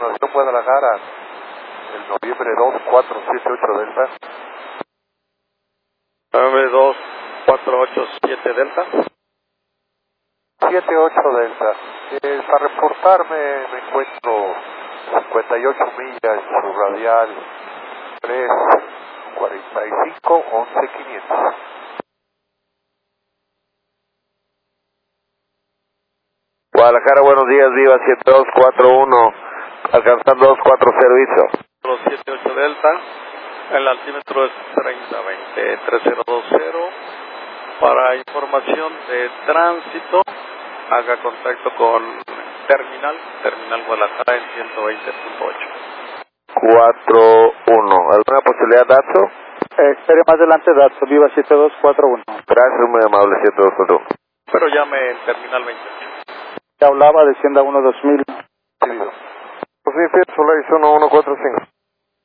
continuación Guadalajara, el noviembre 2478 Delta. 92487 Delta. 78 Delta. Para reportarme me encuentro 58 millas su radial 345 11500. Guadalajara, buenos días, Viva 7241, alcanzando 24 servicio. 78 Delta, el altímetro es 3020-3020. Para información de tránsito, haga contacto con Terminal Guadalajara en 120.8. 41, ¿alguna posibilidad, Datso? Espere más adelante, Datso, Viva 7241. Gracias, muy amable, 7241. Pero llame en Terminal 28. Se hablaba de Hacienda 1 2000. Pues mi Solar 1141.